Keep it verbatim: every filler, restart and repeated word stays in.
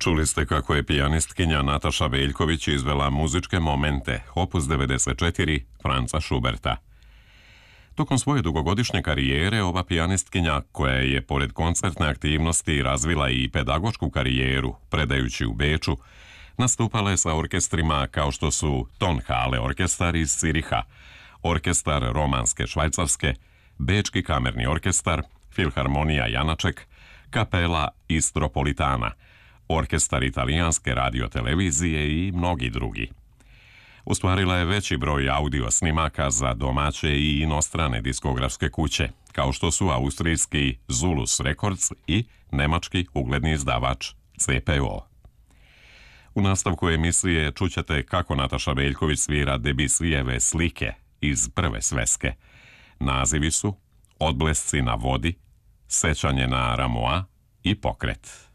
Čuli ste kako je pijanistkinja Nataša Veljković izvela muzičke momente, opus devedeset četiri Franza Schuberta. Tokom svoje dugogodišnje karijere ova pijanistkinja, koja je pored koncertne aktivnosti razvila i pedagošku karijeru, predajući u Beču, nastupala je sa orkestrima kao što su Tonhalle orkestar iz Ciriha, orkestar Romanske Švajcarske, Bečki kamerni orkestar, Filharmonija Janaček, Kapela Istropolitana, orkestar Italijanske radiotelevizije i mnogi drugi. Ostvarila je veći broj audio snimaka za domaće i inostrane diskografske kuće, kao što su austrijski Zulus Records i nemački ugledni izdavač C P O. U nastavku emisije čućete kako Nataša Veljković svira Debussijeve Slike iz prve sveske. Nazivi su Odblesci na vodi, Sećanje na Ramoa i Pokret.